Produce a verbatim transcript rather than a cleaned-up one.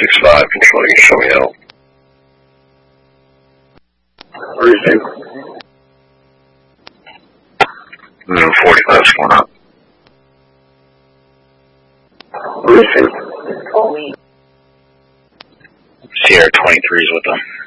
six five, control, you can show me out. Briefing. Zoom forty-five's going up. Briefing. Sierra twenty-three is with them.